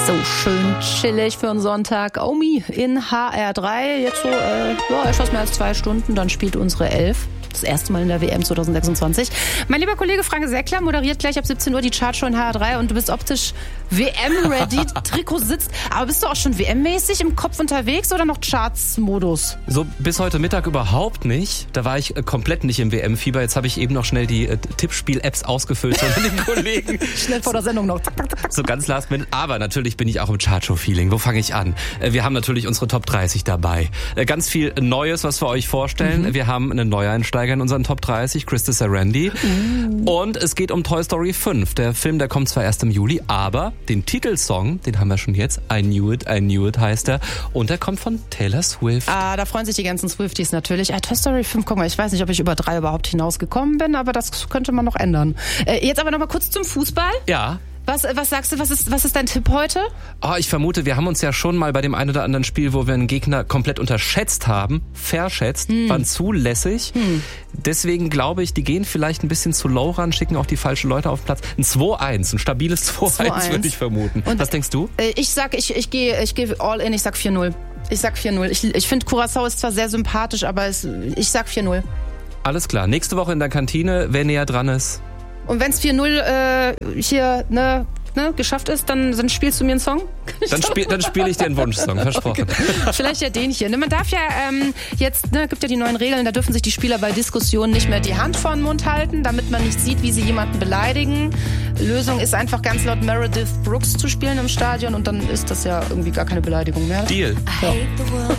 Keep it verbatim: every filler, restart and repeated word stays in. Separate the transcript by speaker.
Speaker 1: So schön chillig für einen Sonntag. Omi in H R drei. Jetzt so äh, ja, etwas mehr als zwei Stunden. Dann spielt unsere Elf. Das erste Mal in der W M zwanzig sechsundzwanzig. Mein lieber Kollege Frank Seckler moderiert gleich ab siebzehn Uhr die Chartshow in H R drei und du bist optisch W M-ready. Trikot sitzt. Aber bist du auch schon W M-mäßig im Kopf unterwegs oder noch Charts-Modus?
Speaker 2: So bis heute Mittag überhaupt nicht. Da war ich äh, komplett nicht im W M-Fieber. Jetzt habe ich eben noch schnell die äh, Tippspiel-Apps ausgefüllt von den Kollegen.
Speaker 1: Schnell vor der Sendung noch. Zack, zack, zack.
Speaker 2: So ganz last minute. Aber natürlich bin ich auch im Chartshow-Feeling. Wo fange ich an? Äh, wir haben natürlich unsere Top dreißig dabei. Äh, ganz viel Neues, was wir euch vorstellen. Mhm. Wir haben einen Neueinsteiger in unseren Top dreißig, Krista Sarandon. Mhm. Und es geht um Toy Story fünf. Der Film, der kommt zwar erst im Juli, aber den Titelsong, den haben wir schon jetzt. I Knew It, I Knew It heißt er. Und der kommt von Taylor Swift.
Speaker 1: Ah, da freuen sich die ganzen Swifties natürlich. Ah, Toy Story fünf, guck mal, ich weiß nicht, ob ich über drei überhaupt hinausgekommen bin, aber das könnte man noch ändern. Äh, jetzt aber noch mal kurz zum Fußball.
Speaker 2: Ja.
Speaker 1: Was, was sagst du, was ist, was ist dein Tipp heute?
Speaker 2: Oh, ich vermute, wir haben uns ja schon mal bei dem einen oder anderen Spiel, wo wir einen Gegner komplett unterschätzt haben, verschätzt, hm. waren zu lässig. Hm. Deswegen glaube ich, die gehen vielleicht ein bisschen zu low ran, schicken auch die falschen Leute auf den Platz. Ein zwei eins, ein stabiles zwei eins würde ich vermuten. Und was denkst du?
Speaker 1: Ich sag, ich, ich gehe ich geh all in, ich sag vier null. Ich sag vier null. Ich, ich finde, Curaçao ist zwar sehr sympathisch, aber es, ich sag vier null.
Speaker 2: Alles klar. Nächste Woche in der Kantine, wer näher dran ist.
Speaker 1: Und wenn es vier null äh, hier ne, ne, geschafft ist, dann, dann spielst du mir einen Song?
Speaker 2: Dann spiele dann spiel ich dir einen Wunschsong, versprochen.
Speaker 1: Okay. Vielleicht ja den hier. Ne, man darf ja ähm, jetzt, ne, gibt ja die neuen Regeln, da dürfen sich die Spieler bei Diskussionen nicht mehr die Hand vor den Mund halten, damit man nicht sieht, wie sie jemanden beleidigen. Lösung ist einfach ganz laut Meredith Brooks zu spielen im Stadion und dann ist das ja irgendwie gar keine Beleidigung mehr.
Speaker 2: Deal.
Speaker 1: Ja.